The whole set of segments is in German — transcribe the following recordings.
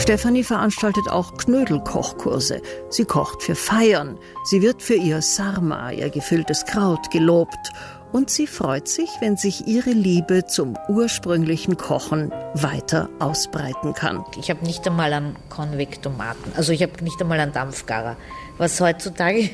Stefanie veranstaltet auch Knödelkochkurse. Sie kocht für Feiern. Sie wird für ihr Sarma, ihr gefülltes Kraut, gelobt. Und sie freut sich, wenn sich ihre Liebe zum ursprünglichen Kochen weiter ausbreiten kann. Ich habe nicht einmal einen Konvektomaten, also ich habe nicht einmal einen Dampfgarer, was heutzutage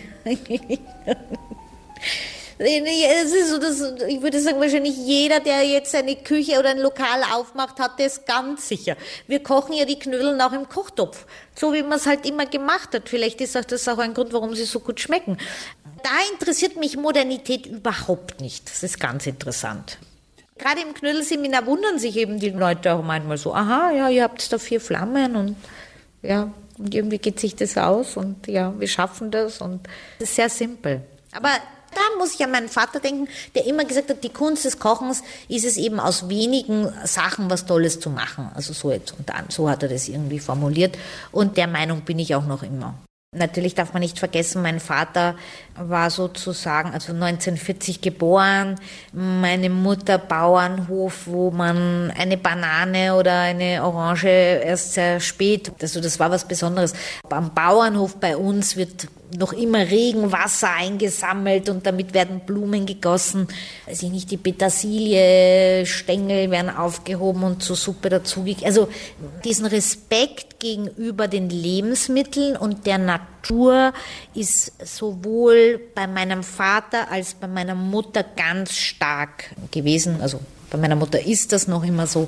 es ist so, dass, ich würde sagen, wahrscheinlich jeder, der jetzt eine Küche oder ein Lokal aufmacht, hat das ganz sicher. Wir kochen ja die Knödel auch im Kochtopf, so wie man es halt immer gemacht hat. Vielleicht ist das auch ein Grund, warum sie so gut schmecken. Da interessiert mich Modernität überhaupt nicht. Das ist ganz interessant. Gerade im Knödelseminar wundern sich eben die Leute auch manchmal so, aha, ja, ihr habt da 4 Flammen und ja, und irgendwie geht sich das aus und ja, wir schaffen das und es ist sehr simpel. Aber da muss ich an meinen Vater denken, der immer gesagt hat, die Kunst des Kochens ist es eben aus wenigen Sachen was Tolles zu machen. Also so jetzt und dann, so hat er das irgendwie formuliert und der Meinung bin ich auch noch immer. Natürlich darf man nicht vergessen, mein Vater war sozusagen, also 1940 geboren, meine Mutter Bauernhof, wo man eine Banane oder eine Orange erst sehr spät, also das war was Besonderes. Am Bauernhof bei uns wird noch immer Regenwasser eingesammelt und damit werden Blumen gegossen. Also nicht die Petersilie, Stängel werden aufgehoben und zur Suppe dazugegeben. Also diesen Respekt gegenüber den Lebensmitteln und der Natur ist sowohl bei meinem Vater als bei meiner Mutter ganz stark gewesen. Also bei meiner Mutter ist das noch immer so.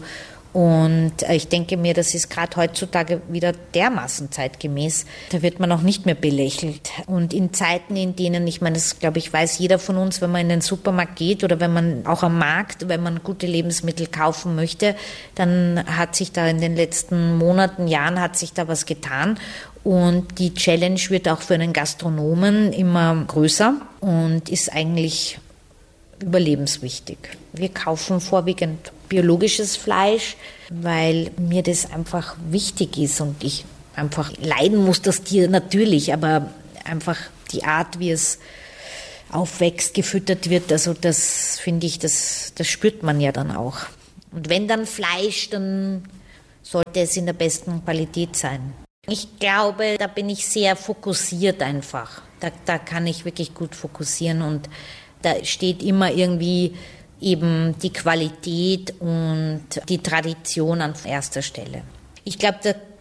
Und ich denke mir, das ist gerade heutzutage wieder dermaßen zeitgemäß. Da wird man auch nicht mehr belächelt. Und in Zeiten, in denen, ich meine, das glaube ich, weiß jeder von uns, wenn man in den Supermarkt geht oder wenn man auch am Markt, wenn man gute Lebensmittel kaufen möchte, dann hat sich da in den letzten Monaten, Jahren hat sich da was getan. Und die Challenge wird auch für einen Gastronomen immer größer und ist eigentlich überlebenswichtig. Wir kaufen vorwiegend biologisches Fleisch, weil mir das einfach wichtig ist und ich einfach leiden muss, das Tier natürlich, aber einfach die Art, wie es aufwächst, gefüttert wird, also das finde ich, das spürt man ja dann auch. Und wenn dann Fleisch, dann sollte es in der besten Qualität sein. Ich glaube, da bin ich sehr fokussiert einfach. Da kann ich wirklich gut fokussieren und da steht immer irgendwie eben die Qualität und die Tradition an erster Stelle. Ich glaube, der